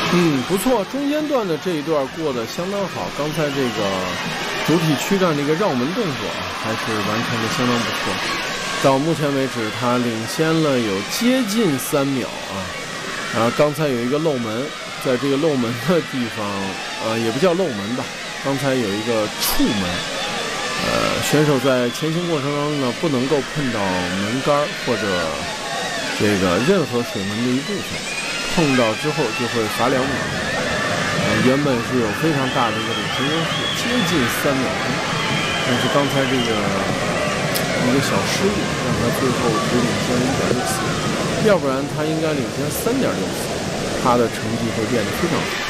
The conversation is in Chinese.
不错，中间段的这一段过得相当好。刚才这个主体躯干这个绕门动作还是完成的相当不错。到目前为止，他领先了有接近3秒啊。刚才有一个漏门，在这个漏门的地方，也不叫漏门吧，刚才有一个触门。选手在前行过程当中呢，不能够碰到门杆或者这个任何水门的一部分。碰到之后就会罚2秒，原本是有非常大的一个领先优势，接近3秒钟，但是刚才这个一个小失误，让他最后只领先1.64，要不然他应该领先3.64，他的成绩会变得非常好。